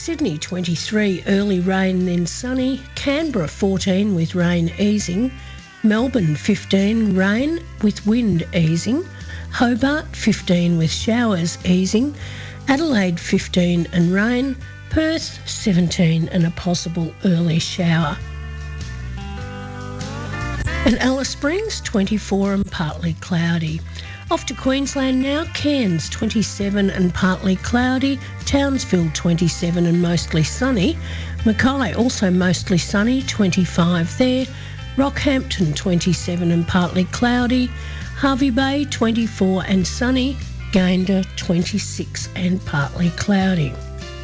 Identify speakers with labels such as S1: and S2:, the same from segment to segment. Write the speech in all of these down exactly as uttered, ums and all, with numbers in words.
S1: Sydney twenty-three, early rain then sunny. Canberra fourteen with rain easing. Melbourne fifteen, rain with wind easing. Hobart fifteen with showers easing. Adelaide fifteen and rain. Perth seventeen and a possible early shower. And Alice Springs twenty-four and partly cloudy. Off to Queensland now. Cairns twenty-seven and partly cloudy. Townsville twenty-seven and mostly sunny. Mackay also mostly sunny, twenty-five there. Rockhampton twenty-seven and partly cloudy. Hervey Bay twenty-four and sunny. Gayndah twenty-six and partly cloudy.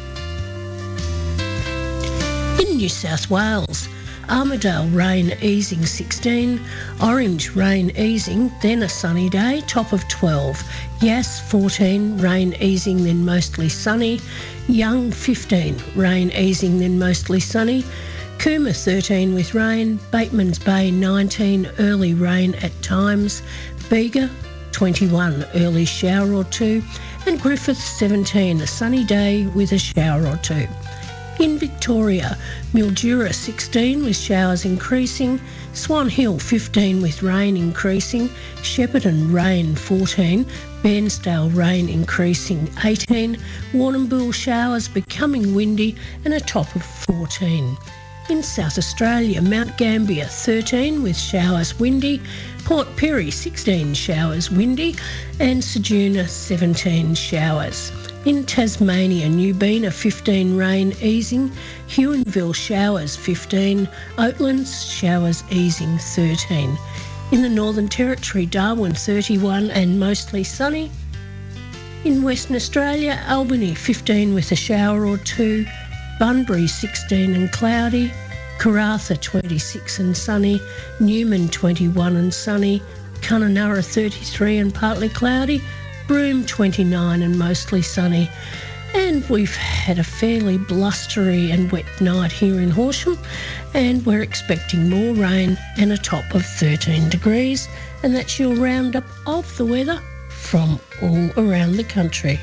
S1: In New South Wales, Armidale rain easing sixteen, Orange rain easing, then a sunny day, top of twelve. Yass fourteen, rain easing then mostly sunny. Young fifteen, rain easing then mostly sunny. Cooma thirteen with rain. Batemans Bay nineteen, early rain at times. Bega twenty-one, early shower or two. And Griffith seventeen, a sunny day with a shower or two. In Victoria, Mildura sixteen with showers increasing. Swan Hill fifteen with rain increasing. Shepparton rain fourteen. Bairnsdale rain increasing eighteen. Warrnambool showers becoming windy and a top of fourteen. In South Australia, Mount Gambier thirteen with showers windy. Port Pirie sixteen showers windy. And Ceduna seventeen showers. In Tasmania, Newbina fifteen rain easing. Huonville showers fifteen. Oatlands showers easing thirteen. In the Northern Territory, Darwin thirty-one and mostly sunny. In Western Australia, Albany fifteen with a shower or two. Bunbury sixteen and cloudy. Karratha twenty-six and sunny. Newman twenty-one and sunny. Kununurra thirty-three and partly cloudy. Broome twenty-nine and mostly sunny. And we've had a fairly blustery and wet night here in Horsham, and we're expecting more rain and a top of thirteen degrees. And that's your roundup of the weather from all around the country.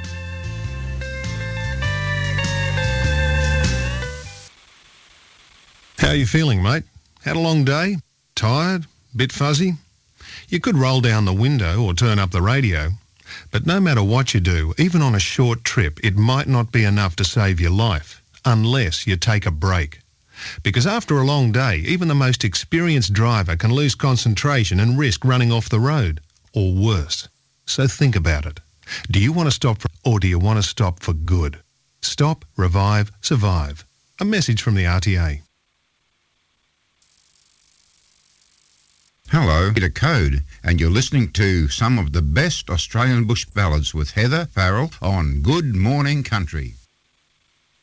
S2: How are you feeling, mate? Had a long day? Tired? Bit fuzzy? You could roll down the window or turn up the radio. But no matter what you do, even on a short trip, it might not be enough to save your life, unless you take a break. Because after a long day, even the most experienced driver can lose concentration and risk running off the road, or worse. So think about it. Do you want to stop, for, or do you want to stop for good? Stop, revive, survive. A message from the R T A.
S3: Hello, Peter Code, and you're listening to some of the best Australian bush ballads with Heather Farrell on Good Morning Country.